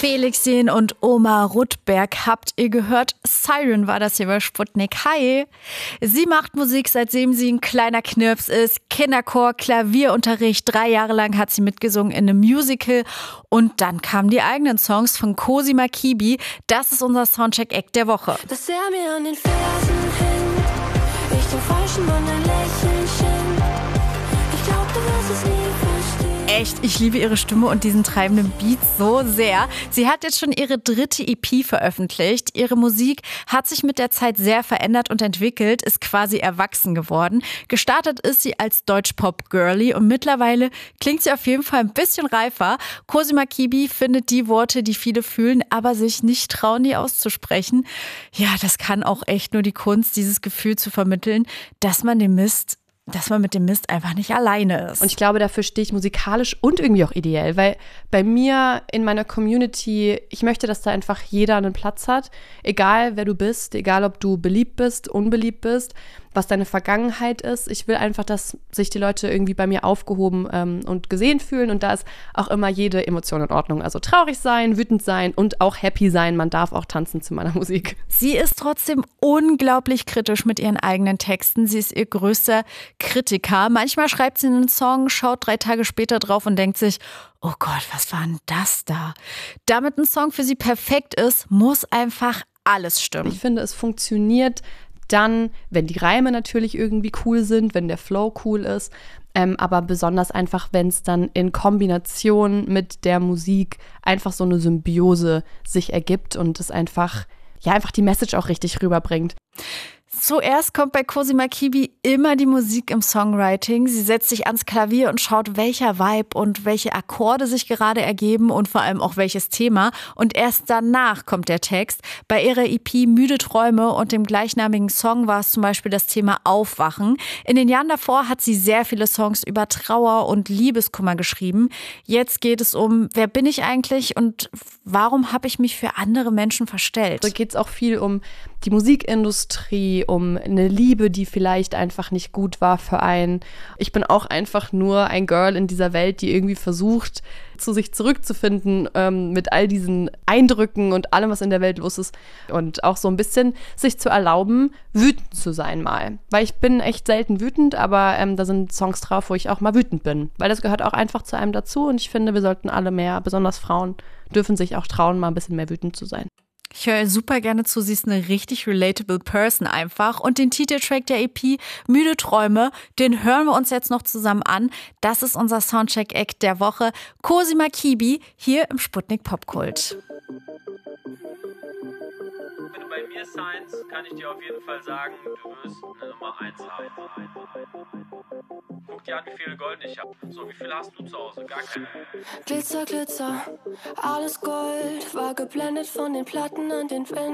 Felixien und Oma Rudberg habt ihr gehört. Siren war das hier bei Sputnik. Hi! Sie macht Musik, seitdem sie ein kleiner Knirps ist. Kinderchor, Klavierunterricht. 3 Jahre lang hat sie mitgesungen in einem Musical. Und dann kamen die eigenen Songs von Cosima Kibi. Das ist unser Soundcheck-Act der Woche. Dass er mir an den Fersen hängt, ich den falschen Mann ein Lächeln schenkt. Ich glaub, du wirst es nie verstehen. Echt, ich liebe ihre Stimme und diesen treibenden Beat so sehr. Sie hat jetzt schon ihre 3. EP veröffentlicht. Ihre Musik hat sich mit der Zeit sehr verändert und entwickelt, ist quasi erwachsen geworden. Gestartet ist sie als Deutsch-Pop-Girlie und mittlerweile klingt sie auf jeden Fall ein bisschen reifer. Cosima Kibi findet die Worte, die viele fühlen, aber sich nicht trauen, die auszusprechen. Ja, das kann auch echt nur die Kunst, dieses Gefühl zu vermitteln, dass man mit dem Mist einfach nicht alleine ist. Und ich glaube, dafür stehe ich musikalisch und irgendwie auch ideell, weil bei mir in meiner Community, ich möchte, dass da einfach jeder einen Platz hat, egal wer du bist, egal ob du beliebt bist, unbeliebt bist, was deine Vergangenheit ist. Ich will einfach, dass sich die Leute irgendwie bei mir aufgehoben und gesehen fühlen und da ist auch immer jede Emotion in Ordnung. Also traurig sein, wütend sein und auch happy sein. Man darf auch tanzen zu meiner Musik. Sie ist trotzdem unglaublich kritisch mit ihren eigenen Texten. Sie ist ihr größter Kritiker. Manchmal schreibt sie einen Song, schaut 3 Tage später drauf und denkt sich, oh Gott, was war denn das da? Damit ein Song für sie perfekt ist, muss einfach alles stimmen. Ich finde, es funktioniert dann, wenn die Reime natürlich irgendwie cool sind, wenn der Flow cool ist, aber besonders einfach, wenn es dann in Kombination mit der Musik einfach so eine Symbiose sich ergibt und es einfach die Message auch richtig rüberbringt. Zuerst kommt bei Cosima Kibi immer die Musik im Songwriting. Sie setzt sich ans Klavier und schaut, welcher Vibe und welche Akkorde sich gerade ergeben und vor allem auch welches Thema. Und erst danach kommt der Text. Bei ihrer EP Müde Träume und dem gleichnamigen Song war es zum Beispiel das Thema Aufwachen. In den Jahren davor hat sie sehr viele Songs über Trauer und Liebeskummer geschrieben. Jetzt geht es um, wer bin ich eigentlich und warum habe ich mich für andere Menschen verstellt? Da geht es auch viel um die Musikindustrie, um eine Liebe, die vielleicht einfach nicht gut war für einen. Ich bin auch einfach nur ein Girl in dieser Welt, die irgendwie versucht, zu sich zurückzufinden mit all diesen Eindrücken und allem, was in der Welt los ist. Und auch so ein bisschen sich zu erlauben, wütend zu sein mal. Weil ich bin echt selten wütend, aber da sind Songs drauf, wo ich auch mal wütend bin. Weil das gehört auch einfach zu einem dazu. Und ich finde, wir sollten alle mehr, besonders Frauen, dürfen sich auch trauen, mal ein bisschen mehr wütend zu sein. Ich höre super gerne zu, sie ist eine richtig relatable Person einfach. Und den Titeltrack der EP Müde Träume, den hören wir uns jetzt noch zusammen an. Das ist unser Soundcheck-Act der Woche. Cosima Kibi hier im Sputnik Popkult. Wenn du bei mir signst, kann ich dir auf jeden Fall sagen, du wirst eine Nummer 1 haben. Guck dir an, wie viel Gold ich habe. So, wie viel hast du zu Hause? Gar keine. Glitzer, Glitzer, alles Gold, war geblendet von den Platten an den Wänden.